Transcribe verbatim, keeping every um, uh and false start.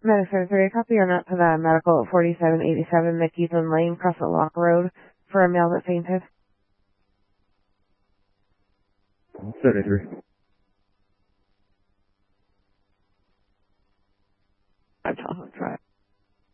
Metasurgery, copy or not to the medical at forty-seven eighty-seven McEathan Lane, Crescent Lock Road, for a male that fainted. seventy-three. five Tahoe Drive.